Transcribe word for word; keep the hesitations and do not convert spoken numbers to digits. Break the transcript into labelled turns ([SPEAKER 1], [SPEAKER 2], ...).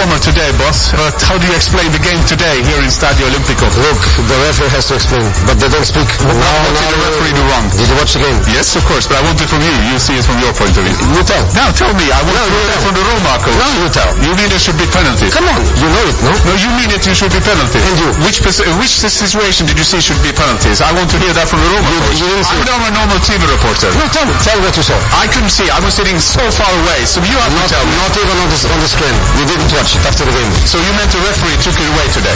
[SPEAKER 1] Roma today, boss. But how do you explain the game today here in Stadio Olimpico?
[SPEAKER 2] Look, the referee has to explain, but they don't speak.
[SPEAKER 1] Now, what did the referee do wrong?
[SPEAKER 2] Did you watch the game?
[SPEAKER 1] Yes, of course, but I want it from you. You see it from your point of view.
[SPEAKER 2] You tell.
[SPEAKER 1] Now tell me. I want
[SPEAKER 2] No,
[SPEAKER 1] to
[SPEAKER 2] you
[SPEAKER 1] hear it
[SPEAKER 2] tell.
[SPEAKER 1] from the Roma coach.
[SPEAKER 2] No, you tell.
[SPEAKER 1] You mean there should be penalties?
[SPEAKER 2] Come on, you know it, no?
[SPEAKER 1] No, you mean it you should be penalties.
[SPEAKER 2] And you?
[SPEAKER 1] Which pos- uh, which situation did you see should be penalties? I want to hear that from the Roma
[SPEAKER 2] You-
[SPEAKER 1] coach.
[SPEAKER 2] you didn't see
[SPEAKER 1] I'm not a normal T V reporter.
[SPEAKER 2] No, tell me. Tell what you saw.
[SPEAKER 1] I couldn't see. I was sitting so far away. So you have
[SPEAKER 2] Not,
[SPEAKER 1] to tell me.
[SPEAKER 2] not even on the, on the screen. You didn't watch it after the game.
[SPEAKER 1] So you meant the referee took it away today?